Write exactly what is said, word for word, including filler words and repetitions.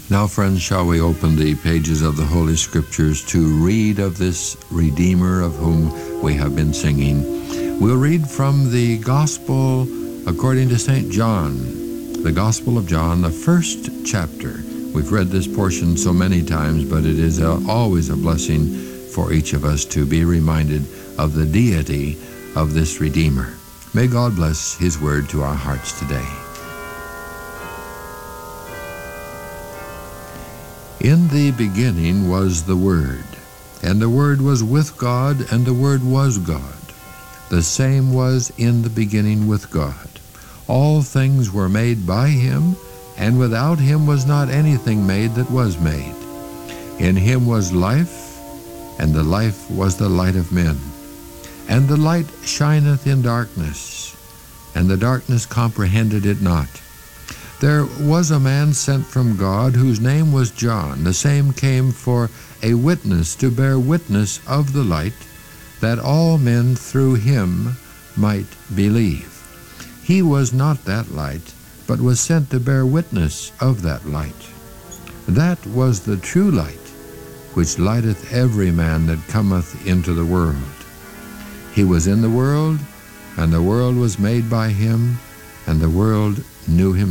Now, friends, shall we open the pages of the Holy Scriptures to read of this Redeemer of whom we have been singing. We'll read from the Gospel according to Saint John, the Gospel of John, the first chapter. We've read this portion so many times, but it is a, always a blessing for each of us to be reminded of the deity of this Redeemer. May God bless His word to our hearts today. In the beginning was the Word, and the Word was with God, and the Word was God. The same was in the beginning with God. All things were made by Him, and without Him was not anything made that was made. In Him was life, and the life was the light of men. And the light shineth in darkness, and the darkness comprehended it not. There was a man sent from God, whose name was John. The same came for a witness, to bear witness of the light, that all men through him might believe. He was not that light, but was sent to bear witness of that light. That was the true light, which lighteth every man that cometh into the world. He was in the world, and the world was made by him, and the world knew him